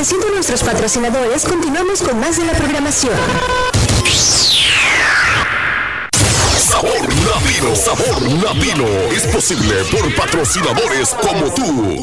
agradeciendo a nuestros patrocinadores, continuamos con más de la programación. Sabor Latino es posible por patrocinadores como tú.